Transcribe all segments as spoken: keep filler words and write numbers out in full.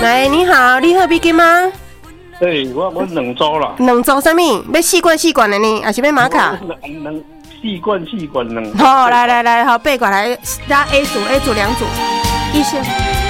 来，你好，你好，比金吗？ 对，我我两组啦。 两组什么？要四罐四罐的呢，还是要玛卡？ 两四罐四罐两。 好，来来来，好，八罐来，拉 A 组 A 组两组，一线。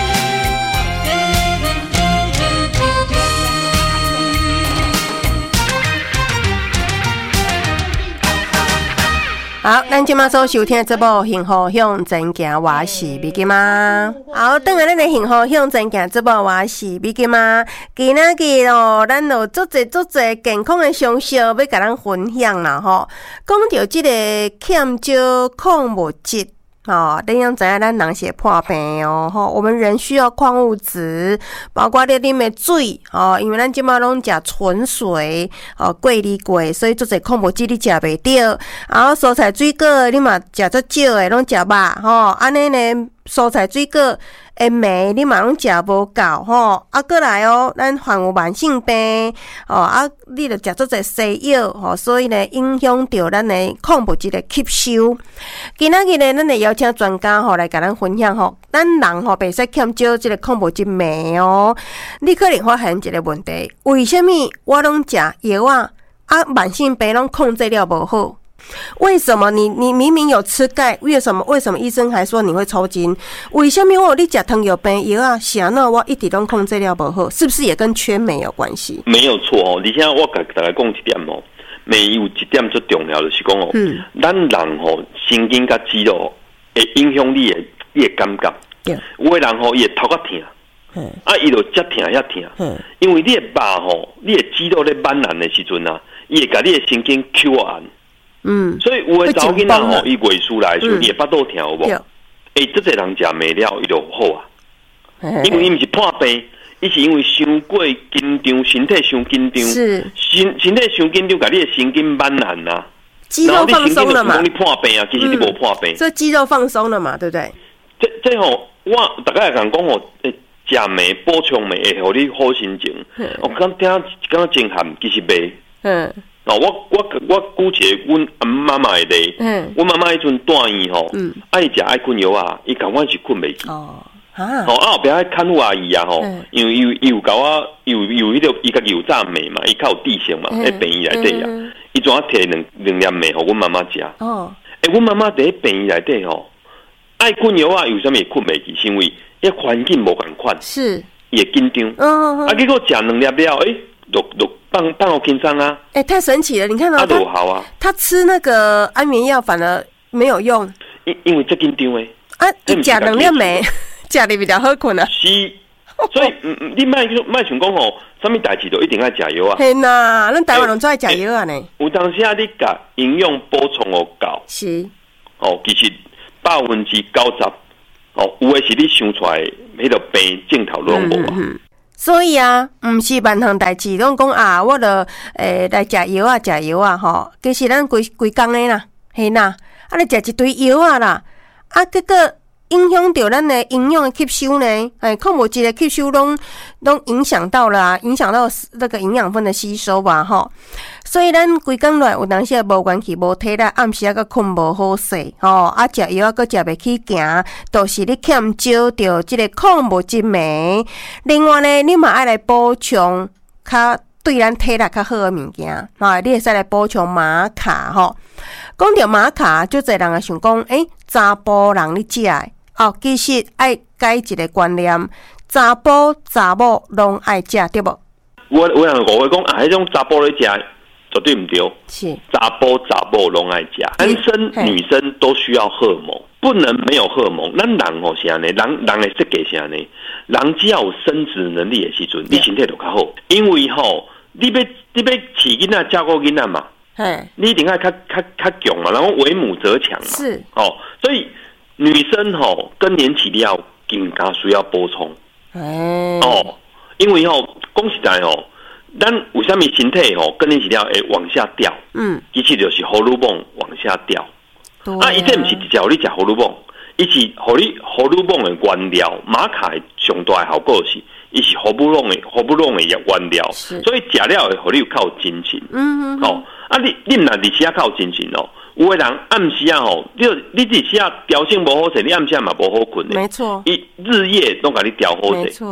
好，咱今麦所收听的这部《幸福向前行》，我是美金妈。好，等下咱的《幸福向前行》这部我是美金妈。今仔日咯，咱有足侪足侪健康的常识要甲咱分享啦吼。讲到这个欠少矿物质。哦，你要知影咱人是会破病哦，吼，我们人需要矿物质，包括你啉的水哦，因为咱即马拢食纯水哦，过滤过，所以做侪矿物质你食袂着。然后蔬菜水果你嘛食足少的，拢食肉吼，安尼呢，蔬菜水果的镁你嘛拢食无够吼，啊，过来哦，咱患有慢性病哦，啊，你着食足侪西药吼，所以呢，影响到咱的矿物质的吸收。今仔日呢，咱会邀请专家吼来甲咱分享吼，咱人吼袂使欠少即个矿物质镁哦。你可能发现一个问题，为什么我拢食药啊，啊，慢性病拢控制了无好？为什么你你明明有吃钙，为什么为什么医生还说你会抽筋？为什么我你吃糖尿病药啊，是安怎我一直都控制了不好？是不是也跟缺镁有关系？ 没有错哦，你现在我甲大家讲一点哦，镁有一点最重要的是讲哦，嗯，咱人吼神经甲肌肉会影响你的你的感觉，对，有的人吼伊会头壳痛，嗯，啊伊就遮痛遐痛，嗯，因为你的肉吼，你的肌肉咧慢烂的时阵啊，伊会甲你的神经 Q 按。嗯，所以有的查某囡仔吼，伊月事来的时候，伊会巴肚痛有无？诶，这些人食镁了，伊就好啊。因为伊毋是破病，伊是因为伤过紧张，身体伤紧张，是身身体伤紧张，甲你的神经慢烂呐。 肌肉放松了嘛？ 你破病啊，其实你无破病。 所以肌肉放松了嘛，对不对？ 这这吼，我大概讲讲吼，诶，食镁补充镁会互你好心情。我刚听刚刚真含，其实袂。嗯。哦，我我我姑且阮阿妈妈的例，嗯，阮妈妈迄阵住院吼，嗯，爱食爱困药啊，伊赶快是困袂去。哦，啊，哦，啊后壁迄看护阿姨啊吼，因为伊伊有甲我有有迄个伊家己有炸镁嘛，伊较有地性嘛，喺病院内底啊，伊怎啊摕两两粒镁互阮妈妈食。哦，诶，阮妈妈伫病院内底吼，爱困药啊，有啥物困袂去？是因为迄环境无共款，是也紧张。嗯，啊，结果食两粒了，诶，落落。放放好轻松啊！ 哎、欸，太神奇了！你看到、喔、他好啊，他吃那个安眠药反而没有用， 因因为最紧张诶。 啊，一食两粒镁，食的比较好困啊。 是，所以嗯嗯，你莫莫想讲吼，啥物代志都一定爱食药啊。 嘿呐，咱台湾人最爱食药啊呢、欸。 有当时啊，你甲营养补充哦够， 是哦，其实百分之九十哦，有诶是你想出来迄个病镜头拢无啊。嗯嗯， 所以啊，毋是万项代志，拢讲啊，我著诶来食药啊，食药啊，吼，其实咱规规工诶啦，嘿啦，啊，你食一堆药啊啦，啊，结果影响到咱的营养的吸收呢，诶，矿物质的吸收拢拢影响到了、啊，影响到那个营养分的吸收吧，吼。所以咱规工来有当时也无元气，无体力，暗时啊个困无好势，吼，啊食药啊个食袂起行，都是你欠少着即个矿物质镁。另外呢，你嘛爱来补充较对咱体力较好的物件，吼，你会使来补充玛卡，吼。讲到玛卡，就侪人会想讲，诶、欸，查甫人你食的。哦，其实爱改一个观念，查甫查某拢爱食，对无？ 我我人我会讲啊，迄种查甫咧食绝对唔对。 是查甫查某拢爱食，男生女生都需要荷尔蒙，不能没有荷尔蒙。咱人吼是安尼，人人的设计是安尼，人只要有生殖能力的时阵，你身体就较好。因为吼，你要你要饲囡仔、照顾囡仔嘛，你一定要较较较强嘛，然后为母则强嘛。是哦，所以。女生吼、喔、更年期了更加需要补充，哎哦，因为吼、喔、讲实在吼、喔，咱为什么身体吼、喔、更年期了会往下掉？嗯，其实就是荷尔蒙往下掉。啊，伊这不是直接互你食荷尔蒙，伊是互你荷尔蒙的原料，玛卡的上大的效果是，伊是荷尔蒙的荷尔蒙的原料，所以食了会互你有较有精神。嗯嗯，哦，啊你你若日时啊较有精神哦。有的人暗时啊吼，你你日时啊调性无好势，你暗时嘛无好困的。 没错， 伊日夜都甲你调好势。 没错，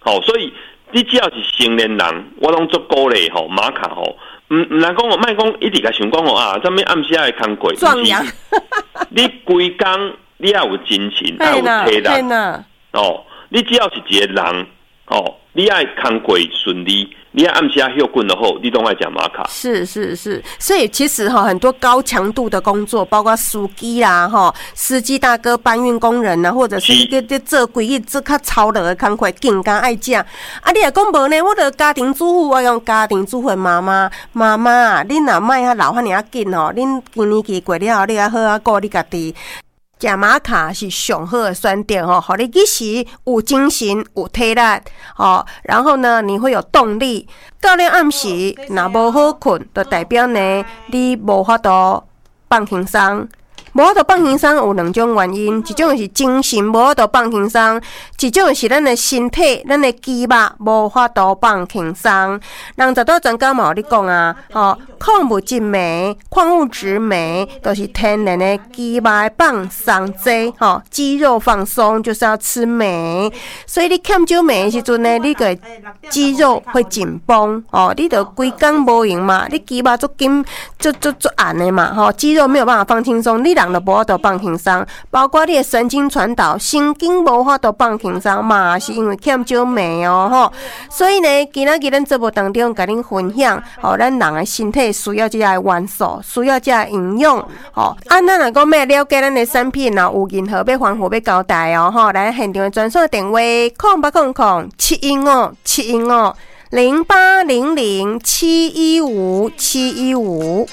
好、哦，所以你只要是成年人，我拢足鼓励吼玛卡吼，唔唔能讲我卖讲一直甲想讲吼啊，咱们暗时爱看过， 壮阳， 你规工你要有精神，要有体力，哦，你只要是一个人，哦，你爱看过顺利。你要暗下休困的后，你都爱讲玛卡。 是是是，所以其实哈，很多高强度的工作，包括司机啦、哈司机大哥、搬运工人呐，或者是一个这做几日做较操劳的工作，更加爱食。啊，你若讲无呢，我着家庭主妇，我用家庭主妇的妈妈，妈妈，恁若莫遐老汉尔紧吼，恁今年期过了后，你较好啊顾你家己。食玛卡是上好的选择吼，互你一时有精神、有体力吼，然后呢，你会有动力。到了暗时，若无好困，就代表呢，你无法度放轻松。无法度放轻松有两种原因，一种是精神无法度放轻松，一种是咱的身体、咱的肌肉无法度放轻松。人十多专家嘛有咧讲啊，吼，矿物质酶、矿物质酶都是天然的肌肉放松剂，吼，肌肉放松就是要吃酶，所以你欠少酶的时阵呢，你个肌肉会紧绷，哦，你就规工无用嘛，你肌肉足紧、足足足硬的嘛，吼，肌肉没有办法放轻松，你人就无法度放轻松，包括你的神经传导，神经无法度放轻松嘛，是因为欠少镁哦吼。所以呢，今仔日咱节目当中甲恁分享，吼，咱人的身体需要这些元素，需要这些营养，吼。啊，咱若讲要了解咱的产品，然后有任何要吩咐要交代哦，吼，来现场的专线电话：空八空空七一五七一五零八零零七一五七一五。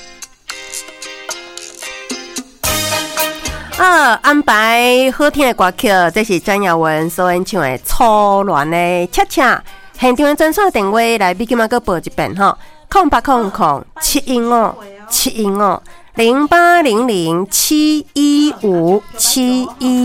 啊，安排好听的歌曲，这是张雅文所演唱的《初恋的恰恰》。现场的专线电话来，比今仔个报一遍吼，空八空空七一五七一五零八零零七一五七一。